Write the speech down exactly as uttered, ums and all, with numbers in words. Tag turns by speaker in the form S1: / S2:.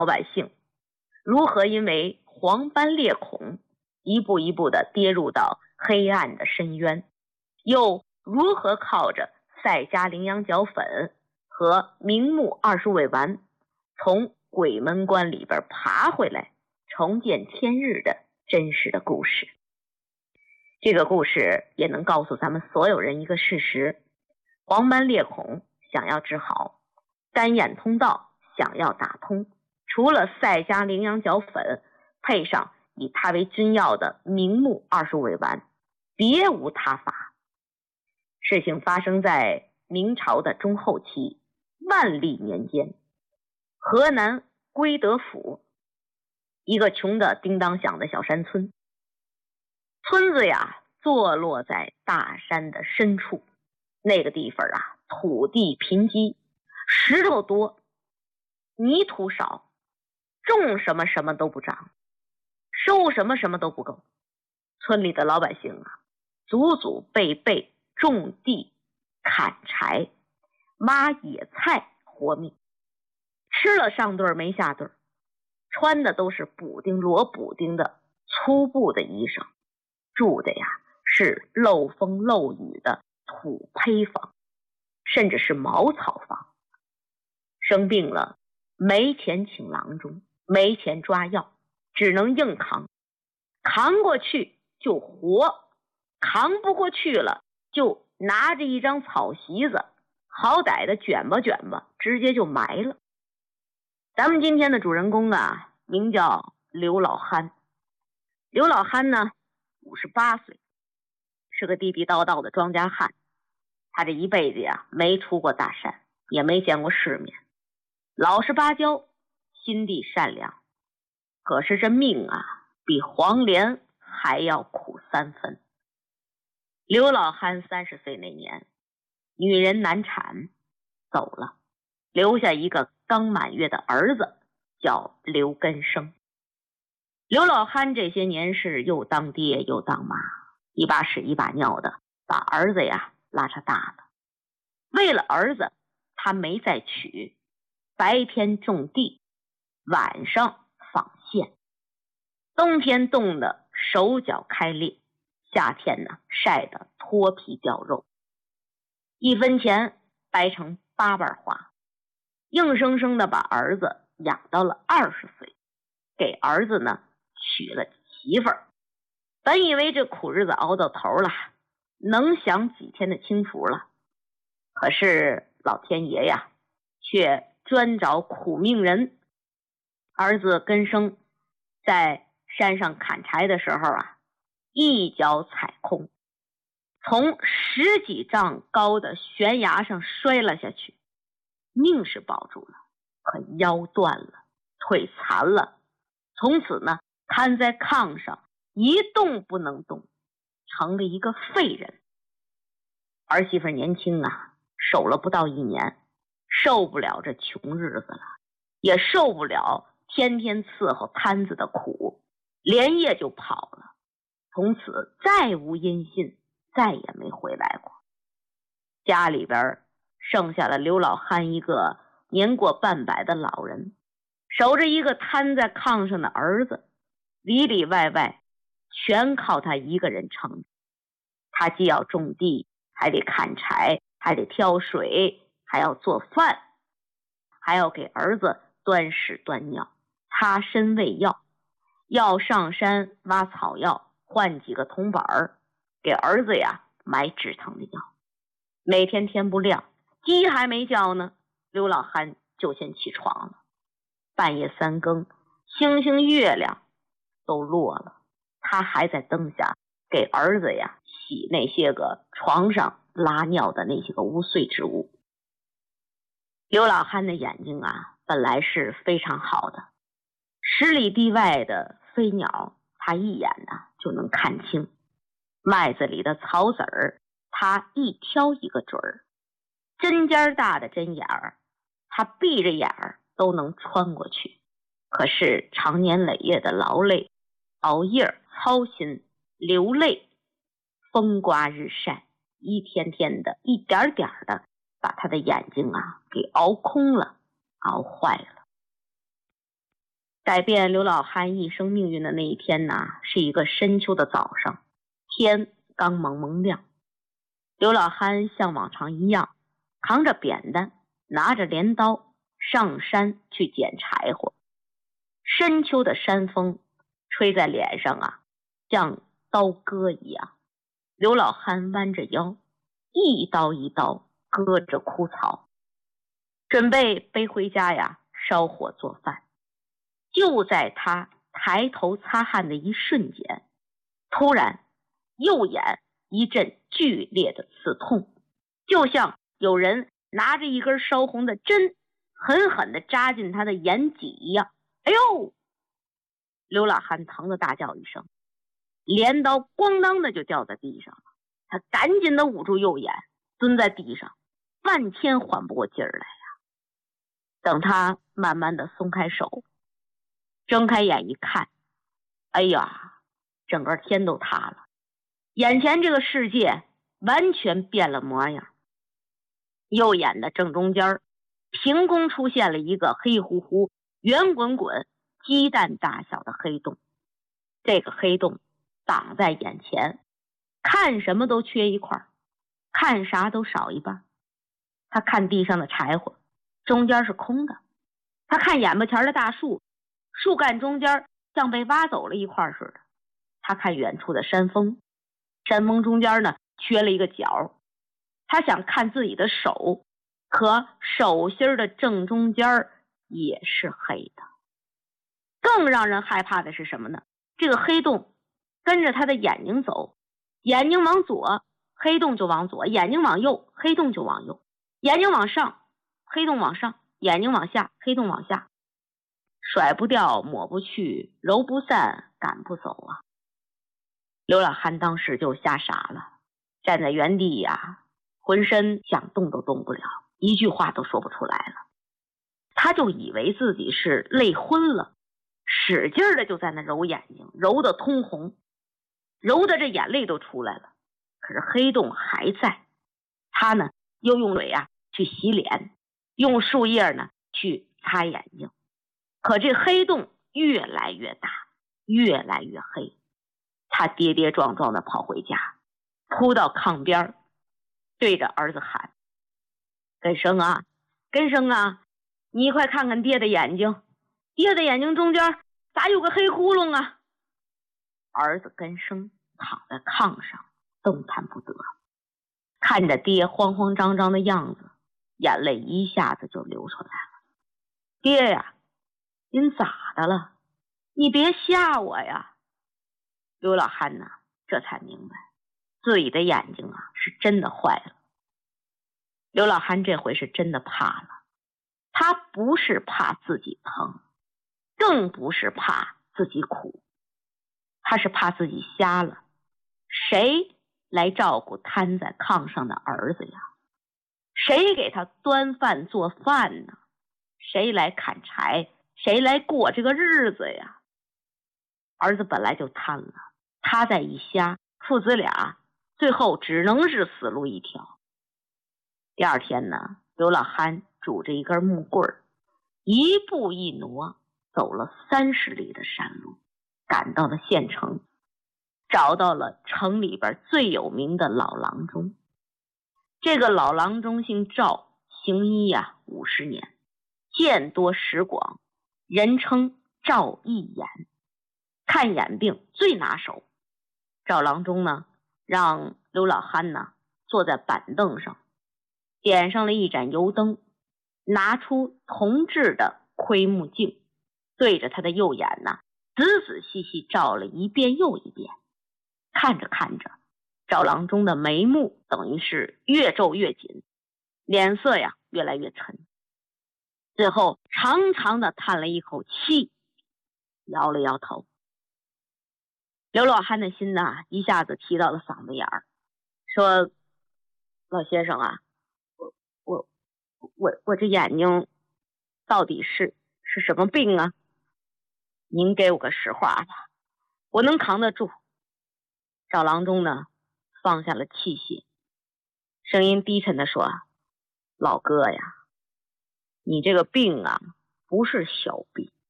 S1: 老百姓如何因为黄斑裂孔一步一步地跌入到黑暗的深渊，又如何靠着赛迦羚羊角粉和明目二十味丸从鬼门关里边爬回来，重见天日的真实的故事。这个故事也能告诉咱们所有人一个事实：黄斑裂孔想要治好，单眼通道想要打通，除了赛迦羚羊角粉配上以它为君药的明目二十味丸，别无他法。事情发生在明朝的中后期，万历年间，河南归德府一个穷的叮当响的小山村。村子呀坐落在大山的深处，那个地方啊土地贫瘠，石头多，泥土少，种什么什么都不长，收什么什么都不够。村里的老百姓啊祖祖辈辈种地砍柴挖野菜活命，吃了上顿没下顿，穿的都是补丁罗补丁的粗布的衣裳，住的呀是漏风漏雨的土坯房，甚至是茅草房。生病了没钱请郎中，没钱抓药，只能硬扛，扛过去就活，扛不过去了就拿着一张草席子，好歹的卷吧卷吧，直接就埋了。咱们今天的主人公啊名叫刘老憨。刘老憨呢五十八岁，是个地地道道的庄稼汉。他这一辈子呀没出过大山，也没见过世面，老实巴交，心地善良。可是这命啊比黄连还要苦三分。刘老憨三十岁那年，女人难产走了，留下一个刚满月的儿子，叫刘根生。刘老憨这些年是又当爹又当妈，一把屎一把尿的把儿子呀拉扯大了。为了儿子，他没再娶，白天种地，晚上纺线。冬天冻得手脚开裂，夏天呢晒得脱皮掉肉，一分钱掰成八瓣花，硬生生的把儿子养到了二十岁，给儿子呢娶了媳妇儿。本以为这苦日子熬到头了，能享几天的清福了，可是老天爷呀却专找苦命人。儿子根生在山上砍柴的时候啊，一脚踩空，从十几丈高的悬崖上摔了下去，命是保住了，可腰断了，腿残了，从此呢瘫在炕上一动不能动，成了一个废人。儿媳妇年轻啊，守了不到一年，受不了这穷日子了，也受不了天天伺候摊子的苦，连夜就跑了，从此再无音信，再也没回来过。家里边剩下了刘老憨一个年过半百的老人，守着一个瘫在炕上的儿子，里里外外全靠他一个人撑。他既要种地，还得砍柴，还得挑水，还要做饭，还要给儿子端屎端尿，擦身喂药，要上山挖草药，换几个铜板儿，给儿子呀买止疼的药。每天天不亮，鸡还没叫呢，刘老憨就先起床了。半夜三更，星星月亮都落了，他还在灯下给儿子呀洗那些个床上拉尿的那些个污秽之物。刘老憨的眼睛啊本来是非常好的，十里地外的飞鸟他一眼呢就能看清，麦子里的草籽儿他一挑一个准儿，针尖大的针眼儿他闭着眼儿都能穿过去。可是长年累月的劳累，熬夜操心流泪，风刮日晒，一天天的一点点的把他的眼睛啊给熬空了，熬坏了。 改变刘老汉一生命运的那一天呢，是一个深秋的早上，天刚蒙蒙亮。刘老汉像往常一样，扛着扁担，拿着镰刀上山去捡柴火。深秋的山风吹在脸上啊，像刀割一样。刘老汉弯着腰，一刀一刀割着枯草，准备背回家呀，烧火做饭。就在他抬头擦汗的一瞬间，突然右眼一阵剧烈的刺痛，就像有人拿着一根烧红的针狠狠地扎进他的眼脊一样。哎呦！刘老汉疼得大叫一声，镰刀咣当的就掉在地上了。他赶紧的捂住右眼，蹲在地上，半天缓不过劲儿来呀。等他慢慢的松开手，睁开眼一看，哎呀，整个天都塌了，眼前这个世界完全变了模样。右眼的正中间凭空出现了一个黑乎乎、圆滚滚、鸡蛋大小的黑洞。这个黑洞挡在眼前，看什么都缺一块，看啥都少一半。他看地上的柴火，中间是空的；他看眼巴前的大树，树干中间像被挖走了一块似的。他看远处的山峰，山峰中间呢缺了一个角。他想看自己的手，可手心的正中间也是黑的。更让人害怕的是什么呢？这个黑洞跟着他的眼睛走，眼睛往左，黑洞就往左；眼睛往右，黑洞就往右；眼睛往上，黑洞往上；眼睛往下，黑洞往下。甩不掉，抹不去，揉不散，赶不走啊！刘老汉当时就吓傻了，站在原地呀，浑身想动都动不了，一句话都说不出来了。他就以为自己是累昏了，使劲的就在那揉眼睛，揉得通红，揉得这眼泪都出来了。可是黑洞还在。他呢又用水啊去洗脸，用树叶呢去擦眼睛，可这黑洞越来越大，越来越黑。他跌跌撞撞的跑回家，扑到炕边，对着儿子喊：根生啊，根生啊，你快看看爹的眼睛，爹的眼睛中间咋有个黑窟窿啊？儿子根生躺在炕上动弹不得，看着爹慌慌张张的样子，眼泪一下子就流出来了。爹呀，您咋的了？你别吓我呀！刘老汉呢，这才明白自己的眼睛啊是真的坏了。刘老汉这回是真的怕了，他不是怕自己疼，更不是怕自己苦，他是怕自己瞎了。谁来照顾瘫在炕上的儿子呀？谁给他端饭做饭呢？谁来砍柴？谁来过这个日子呀？儿子本来就瘫了，他再一瞎，父子俩最后只能是死路一条。第二天呢，刘老汉拄着一根木棍，一步一挪走了三十里的山路，赶到了县城，找到了城里边最有名的老郎中。这个老郎中姓赵，行医呀五十年，见多识广，人称赵一眼，看眼病最拿手。赵郎中呢，让刘老汉呢坐在板凳上，点上了一盏油灯，拿出铜制的窥目镜，对着他的右眼呢仔仔细细照了一遍又一遍。看着看着，赵郎中的眉目等于是越皱越紧，脸色呀越来越沉，最后长长的叹了一口气，摇了摇头。刘老汉的心呐一下子提到了嗓子眼儿，说：老先生啊，我我我我这眼睛到底是是什么病啊？您给我个实话吧，我能扛得住。赵郎中呢放下了器械，声音低沉地说：老哥呀，你这个病啊不是小病，